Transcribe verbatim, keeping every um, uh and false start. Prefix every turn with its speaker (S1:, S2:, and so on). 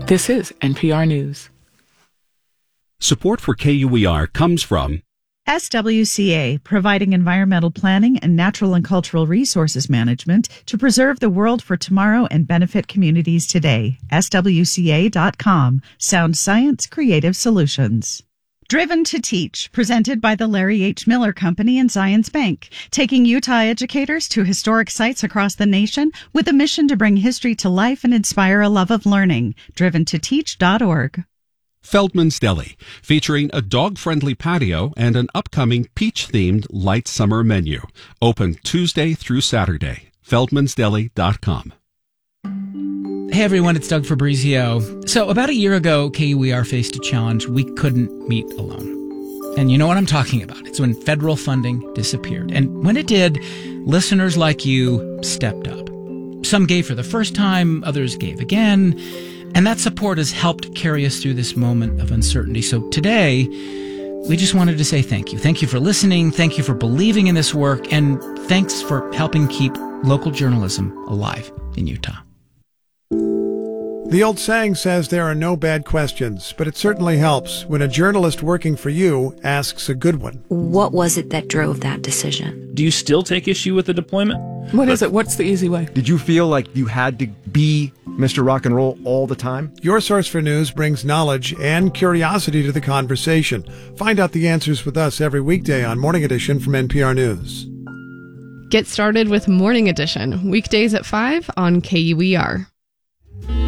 S1: This is N P R News.
S2: Support for K U E R comes from
S3: S W C A, providing environmental planning and natural and cultural resources management to preserve the world for tomorrow and benefit communities today. S W C A dot com. Sound science, creative solutions. Driven to Teach, presented by the Larry H. Miller Company and Zions Bank, taking Utah educators to historic sites across the nation with a mission to bring history to life and inspire a love of learning. driven to teach dot org.
S2: Feldman's Deli, featuring a dog-friendly patio and an upcoming peach-themed light summer menu. Open Tuesday through Saturday. feldmans deli dot com.
S4: Hey everyone, it's Doug Fabrizio. So about a year ago, K U E R faced a challenge we couldn't meet alone. And you know what I'm talking about. It's when federal funding disappeared. And when it did, listeners like you stepped up. Some gave for the first time, others gave again. And that support has helped carry us through this moment of uncertainty. So today, we just wanted to say thank you. Thank you for listening. Thank you for believing in this work. And thanks for helping keep local journalism alive in Utah.
S5: The old saying says there are no bad questions, but it certainly helps when a journalist working for you asks a good one.
S6: What was it that drove that decision?
S7: Do you still take issue with the deployment?
S1: What is it? What's the easy way?
S8: Did you feel like you had to be Mister Rock and Roll all the time?
S5: Your Source for News brings knowledge and curiosity to the conversation. Find out the answers with us every weekday on Morning Edition from N P R News.
S9: Get started with Morning Edition, weekdays at five on K U E R.